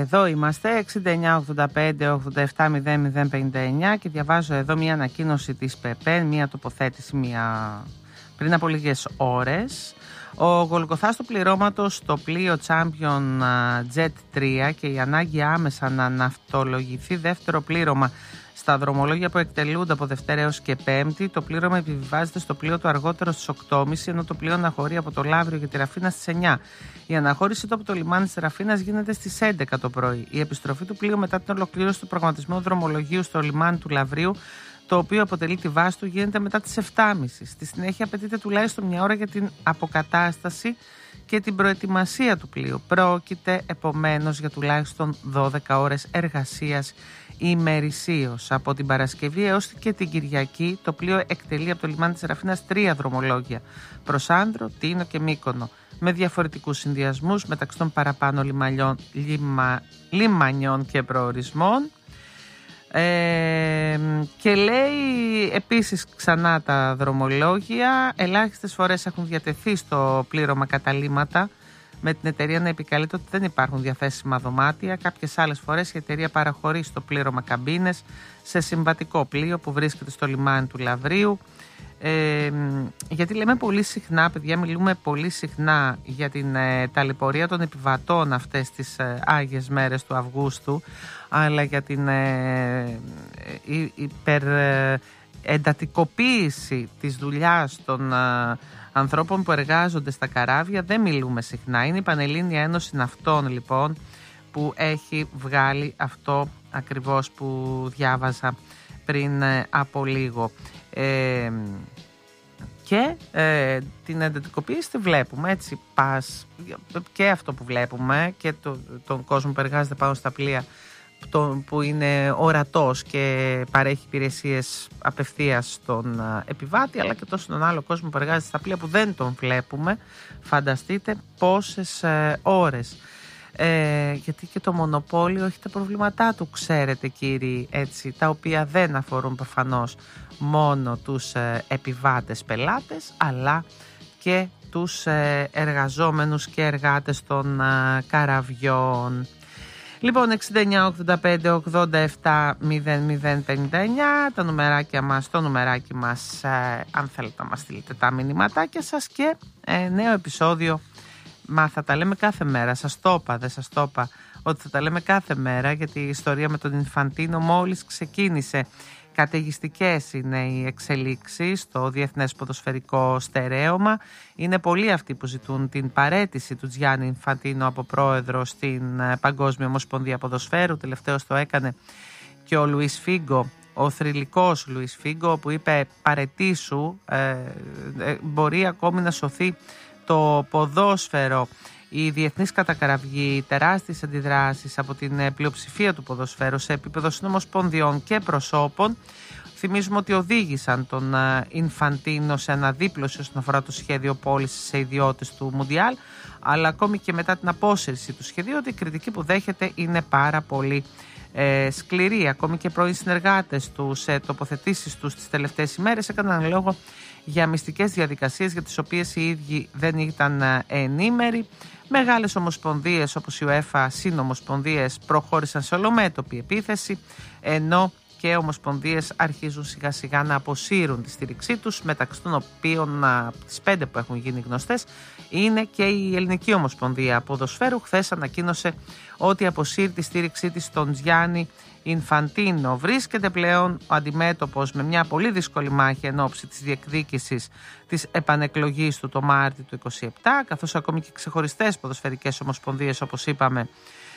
Εδώ είμαστε 6985-870059 και διαβάζω εδώ μια ανακοίνωση της ΠΕΠΕ, μια τοποθέτηση πριν από λίγες ώρες. Ο Γολγοθάς του πληρώματος στο πλοίο Champion Jet 3 και η ανάγκη άμεσα να ναυτολογηθεί δεύτερο πλήρωμα στα δρομολόγια που εκτελούνται από Δευτέρα έως και Πέμπτη. Το πλήρωμα επιβιβάζεται στο πλοίο του αργότερο στις 8.30, ενώ το πλοίο αναχωρεί από το Λαύριο και τη Ραφίνα στις 9. Η αναχώρησή του από το λιμάνι της Ραφίνας γίνεται στις 11 το πρωί. Η επιστροφή του πλοίου μετά την ολοκλήρωση του προγραμματισμένου δρομολογίου στο λιμάνι του Λαυρίου, το οποίο αποτελεί τη βάση του, γίνεται μετά τις 7.30. Στη συνέχεια απαιτείται τουλάχιστον μια ώρα για την αποκατάσταση και την προετοιμασία του πλοίου. Πρόκειται επομένως για τουλάχιστον 12 ώρες εργασίας ημερησίως. Από την Παρασκευή έως και την Κυριακή το πλοίο εκτελεί από το λιμάνι της Ραφίνας 3 δρομολόγια προς Άνδρο, Τίνο και Μύκονο, με διαφορετικούς συνδυασμούς μεταξύ των παραπάνω λιμανιών και προορισμών. Και λέει επίσης ξανά τα δρομολόγια, ελάχιστες φορές έχουν διατεθεί στο πλήρωμα καταλύματα, με την εταιρεία να επικαλείται ότι δεν υπάρχουν διαθέσιμα δωμάτια. Κάποιες άλλες φορές η εταιρεία παραχωρεί στο πλήρωμα καμπίνες σε συμβατικό πλοίο που βρίσκεται στο λιμάνι του Λαυρίου. Γιατί λέμε πολύ συχνά, παιδιά, μιλούμε πολύ συχνά για την ταλαιπωρία των επιβατών αυτές τις Άγιες μέρες του Αυγούστου, αλλά για την εντατικοποίηση της δουλειάς των ανθρώπων που εργάζονται στα καράβια δεν μιλούμε συχνά. Είναι η Πανελλήνια Ένωση Ναυτών, λοιπόν, που έχει βγάλει αυτό ακριβώς που διάβαζα πριν από λίγο. Και την εντατικοποίηση τη βλέπουμε, έτσι, και αυτό που βλέπουμε και τον κόσμο που εργάζεται πάνω στα πλοία, που είναι ορατός και παρέχει υπηρεσίες απευθείας στον επιβάτη, αλλά και τόσο τον άλλο κόσμο που εργάζεται στα πλοία που δεν τον βλέπουμε. Φανταστείτε πόσες ώρες. Γιατί και το μονοπόλιο έχει τα προβλήματά του, ξέρετε κύριοι, έτσι, τα οποία δεν αφορούν προφανώς μόνο τους επιβάτες πελάτες, αλλά και τους εργαζόμενους και εργάτες των καραβιών. Λοιπόν, 6985-870059 τα νουμεράκια μας, το νουμεράκι μας, αν θέλετε να μας στείλετε τα μηνυματάκια σας, και νέο επεισόδιο. Μα θα τα λέμε κάθε μέρα, σας το είπα, δεν σας το είπα ότι θα τα λέμε κάθε μέρα, γιατί η ιστορία με τον Ινφαντίνο μόλις ξεκίνησε. Καταιγιστικές είναι οι εξελίξεις στο Διεθνές Ποδοσφαιρικό Στερέωμα. Είναι πολλοί αυτοί που ζητούν την παραίτηση του Τζιάννη Ινφαντίνο από πρόεδρο στην Παγκόσμια Ομοσπονδία Ποδοσφαίρου. Τελευταίος το έκανε και ο Λουίς Φίγκο, ο θρυλικός Λουίς Φίγκο, που είπε παραιτήσου, μπορεί ακόμη να σωθεί το ποδόσφαιρο. Η διεθνής κατακραυγή, τεράστιες αντιδράσεις από την πλειοψηφία του ποδοσφαίρου σε επίπεδο συνομοσπονδιών και προσώπων. Θυμίζουμε ότι οδήγησαν τον Ινφαντίνο σε αναδίπλωση όσον αφορά το σχέδιο πώλησης σε ιδιώτες του Μουντιάλ, αλλά ακόμη και μετά την απόσυρση του σχεδίου, ότι η κριτική που δέχεται είναι πάρα πολύ σκληρή. Ακόμη και πρώην συνεργάτες του σε τοποθετήσεις τους τις τελευταίες ημέρες έκαναν λόγο για μυστικές διαδικασίες για τις οποίες οι ίδιοι δεν ήταν ενήμεροι. Μεγάλες ομοσπονδίες όπως η UEFA, συνομοσπονδίες, προχώρησαν σε ολομέτωπη επίθεση, ενώ και ομοσπονδίες αρχίζουν σιγά σιγά να αποσύρουν τη στήριξή τους, μεταξύ των οποίων τις 5 που έχουν γίνει γνωστές είναι και η Ελληνική Ομοσπονδία Ποδοσφαίρου. Χθες ανακοίνωσε ότι αποσύρει τη στήριξή της στον Τζιάννη Ινφαντίνο. Βρίσκεται πλέον ο αντιμέτωπος με μια πολύ δύσκολη μάχη εν ώψη της διεκδίκησης της επανεκλογής του το Μάρτιο του 2027, καθώς ακόμη και ξεχωριστές ποδοσφαιρικές ομοσπονδίες, όπως είπαμε,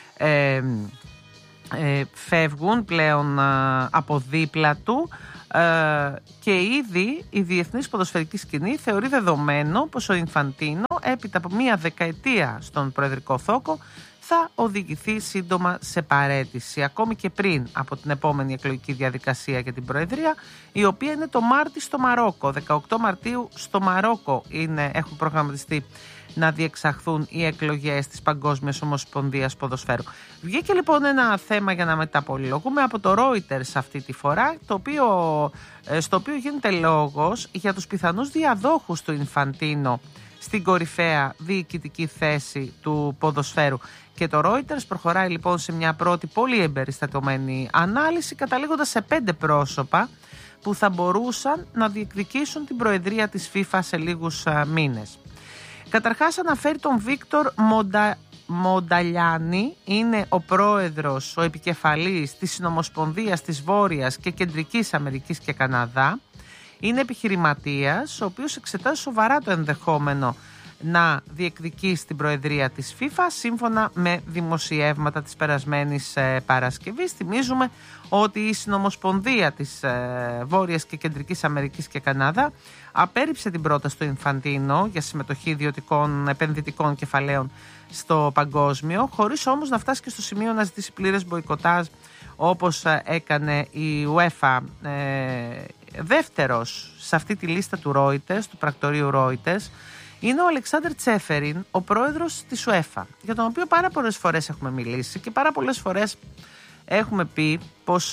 φεύγουν πλέον από δίπλα του, και ήδη η διεθνής ποδοσφαιρική σκηνή θεωρεί δεδομένο πως ο Ινφαντίνο, έπειτα από μία δεκαετία στον προεδρικό θόκο, θα οδηγηθεί σύντομα σε παραίτηση, ακόμη και πριν από την επόμενη εκλογική διαδικασία για την Προεδρία, η οποία είναι το Μάρτι στο Μαρόκο. 18 Μαρτίου στο Μαρόκο έχουν προγραμματιστεί να διεξαχθούν οι εκλογές της Παγκόσμιας Ομοσπονδίας Ποδοσφαίρου. Βγήκε λοιπόν ένα θέμα, για να μεταπολυλογούμε, από το Reuters αυτή τη φορά, στο οποίο γίνεται λόγος για τους πιθανούς διαδόχους του Ινφαντίνο στην κορυφαία διοικητική θέση του ποδοσφαίρου. Και το Reuters προχωράει λοιπόν σε μια πρώτη πολύ εμπεριστατωμένη ανάλυση, καταλήγοντας σε 5 πρόσωπα που θα μπορούσαν να διεκδικήσουν την προεδρία της FIFA σε λίγους μήνες. Καταρχάς αναφέρει τον Βίκτορ Μονταλιάνη, είναι ο πρόεδρος, ο επικεφαλής της Συνομοσπονδίας της Βόρειας και Κεντρικής Αμερικής και Καναδά. Είναι επιχειρηματίας, ο οποίος εξετάζει σοβαρά το ενδεχόμενο να διεκδικήσει την προεδρία της FIFA σύμφωνα με δημοσιεύματα της περασμένης Παρασκευής. Θυμίζουμε ότι η Συνομοσπονδία της Βόρειας και Κεντρικής Αμερικής και Καναδά απέρριψε την πρόταση του Ινφαντίνο για συμμετοχή ιδιωτικών επενδυτικών κεφαλαίων στο παγκόσμιο, χωρίς όμως να φτάσει και στο σημείο να ζητήσει πλήρες μποϊκοτάζ όπως έκανε η UEFA. Δεύτερος σε αυτή τη λίστα του Reuters, του πρακτορείου Reuters, είναι ο Αλεξάνδερ Τσέφεριν, ο πρόεδρος της UEFA, για τον οποίο πάρα πολλές φορές έχουμε μιλήσει και πάρα πολλές φορές έχουμε πει πως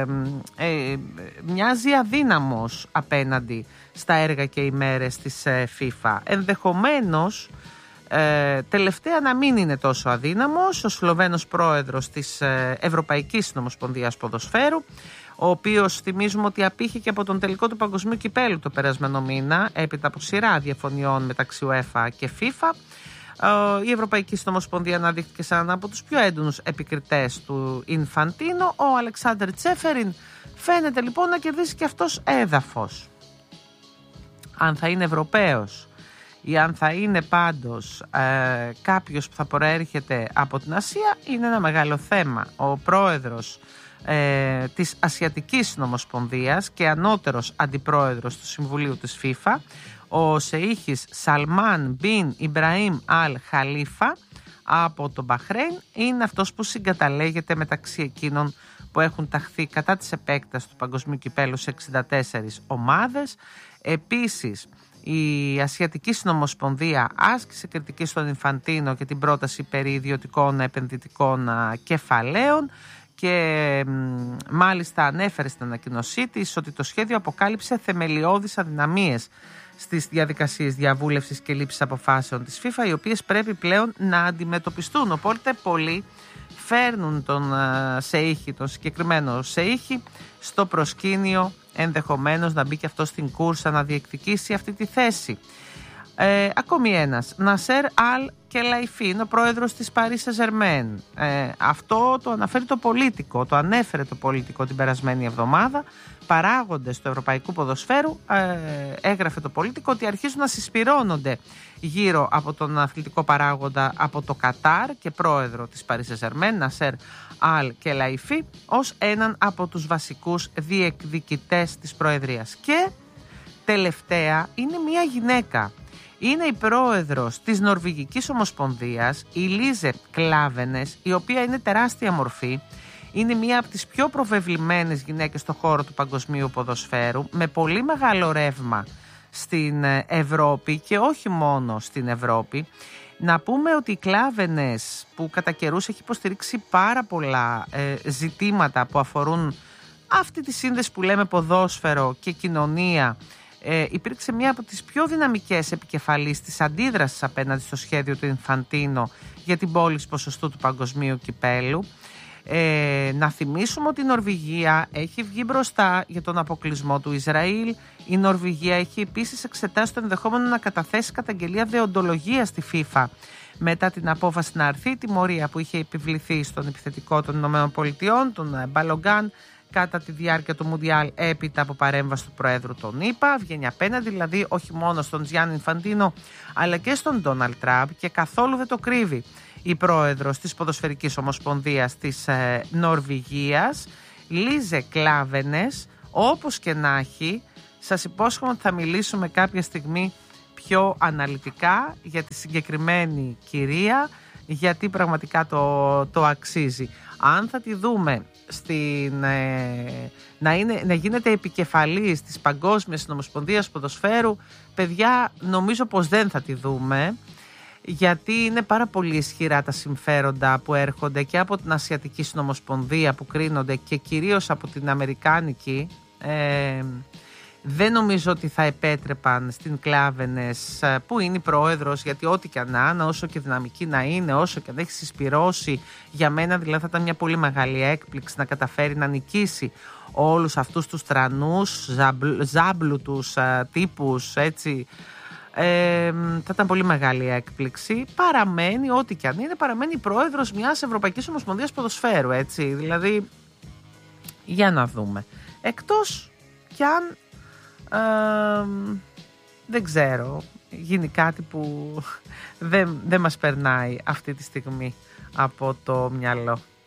μοιάζει αδύναμος απέναντι στα έργα και ημέρες της FIFA. Ενδεχομένως τελευταία να μην είναι τόσο αδύναμος ο Σλοβαίνος πρόεδρος της Ευρωπαϊκής Συνομοσπονδίας Ποδοσφαίρου, ο οποίος θυμίζουμε ότι απήχε και από τον τελικό του Παγκοσμίου Κυπέλλου το περασμένο μήνα έπειτα από σειρά διαφωνιών μεταξύ UEFA και FIFA. Η Ευρωπαϊκή Συνομοσπονδία αναδείχθηκε σαν ένα από τους πιο έντονους επικριτές του Ινφαντίνο. Ο Αλεξάνδερ Τσέφεριν φαίνεται λοιπόν να κερδίσει και αυτός έδαφος. Αν θα είναι Ευρωπαίος ή αν θα είναι πάντως κάποιος που θα προέρχεται από την Ασία είναι ένα μεγάλο θέμα. Ο πρόεδρος της Ασιατικής Συνομοσπονδίας και ανώτερος αντιπρόεδρος του Συμβουλίου της FIFA, ο Σεΐχης Σαλμάν Μπιν Ιμπραήμ Αλ Χαλίφα από το Μπαχρέιν, είναι αυτός που συγκαταλέγεται μεταξύ εκείνων που έχουν ταχθεί κατά της επέκτασης του Παγκοσμίου Κυπέλλου σε 64 ομάδες. Επίσης, η Ασιατική Συνομοσπονδία άσκησε κριτική στον Ινφαντίνο και την πρόταση περί ιδιωτικών επενδυτικών κεφαλαίων και μάλιστα ανέφερε στην ανακοίνωσή της ότι το σχέδιο αποκάλυψε θεμελιώδεις αδυναμίες στις διαδικασίες διαβούλευσης και λήψης αποφάσεων της FIFA, οι οποίες πρέπει πλέον να αντιμετωπιστούν. Οπότε πολλοί φέρνουν τον Σεΐχη, τον συγκεκριμένο Σεΐχη, στο προσκήνιο, ενδεχομένως να μπει και αυτό στην κούρσα να διεκδικήσει αυτή τη θέση. Ακόμη ένας, Νασέρ Αλ Κελαϊφή, είναι ο πρόεδρος της Paris Saint-Germain. Αυτό το αναφέρει το Πολίτικο, το ανέφερε το Πολίτικο την περασμένη εβδομάδα. Παράγοντες του ευρωπαϊκού ποδοσφαίρου, έγραφε το Πολίτικο, ότι αρχίζουν να συσπυρώνονται γύρω από τον αθλητικό παράγοντα από το Κατάρ και πρόεδρο της Paris Saint-Germain, Νασέρ Αλ Κελαϊφή, ως έναν από τους βασικούς διεκδικητές της προεδρίας. Και τελευταία είναι μια γυναίκα. Είναι η πρόεδρος της Νορβηγικής Ομοσπονδίας, η Λίζε Κλάβενες, η οποία είναι τεράστια μορφή. Είναι μία από τις πιο προβεβλημένες γυναίκες στον χώρο του παγκοσμίου ποδοσφαίρου, με πολύ μεγάλο ρεύμα στην Ευρώπη και όχι μόνο στην Ευρώπη. Να πούμε ότι η Κλάβενες, που κατά καιρούς έχει υποστηρίξει πάρα πολλά ζητήματα που αφορούν αυτή τη σύνδεση που λέμε ποδόσφαιρο και κοινωνία, υπήρξε μία από τις πιο δυναμικές επικεφαλής της αντίδρασης απέναντι στο σχέδιο του Ινφαντίνο για την πώληση ποσοστού του Παγκοσμίου Κυπέλλου. Να θυμίσουμε ότι η Νορβηγία έχει βγει μπροστά για τον αποκλεισμό του Ισραήλ. Η Νορβηγία έχει επίσης εξετάσει το ενδεχόμενο να καταθέσει καταγγελία δεοντολογίας στη FIFA μετά την απόφαση να αρθεί η τιμωρία που είχε επιβληθεί στον επιθετικό των ΗΠΑ, τον Μπαλογκάν, κατά τη διάρκεια του Μουντιάλ έπειτα από παρέμβαση του Προέδρου των ΗΠΑ. Βγαίνει απέναντι δηλαδή όχι μόνο στον Τζιάννη Ινφαντίνο αλλά και στον Ντόναλντ Τραμπ, και καθόλου δεν το κρύβει η πρόεδρος της Ποδοσφαιρικής Ομοσπονδίας της Νορβηγίας, Λίζε Κλάβενες. Όπως και να έχει, σας υπόσχομαι ότι θα μιλήσουμε κάποια στιγμή πιο αναλυτικά για τη συγκεκριμένη κυρία, γιατί πραγματικά το αξίζει. Αν θα τη δούμε να γίνεται επικεφαλής της Παγκόσμιας Συνομοσπονδίας Ποδοσφαίρου, παιδιά, νομίζω πως δεν θα τη δούμε, γιατί είναι πάρα πολύ ισχυρά τα συμφέροντα που έρχονται και από την Ασιατική Συνομοσπονδία που κρίνονται και κυρίως από την Αμερικάνικη. Δεν νομίζω ότι θα επέτρεπαν στην Κλάβενες, που είναι η πρόεδρος, γιατί ό,τι και να είναι, όσο και δυναμική να είναι, όσο και να έχει συσπυρώσει, για μένα δηλαδή θα ήταν μια πολύ μεγάλη έκπληξη να καταφέρει να νικήσει όλους αυτούς τους τρανούς, ζάμπλουτους τύπους, έτσι. Θα ήταν πολύ μεγάλη έκπληξη. Παραμένει, ό,τι και αν είναι, παραμένει η πρόεδρος μιας Ευρωπαϊκής Ομοσπονδίας Ποδοσφαίρου, έτσι. Δηλαδή, για να δούμε. Εκτός κι αν δεν ξέρω, γίνει κάτι που δεν μας περνάει αυτή τη στιγμή από το μυαλό.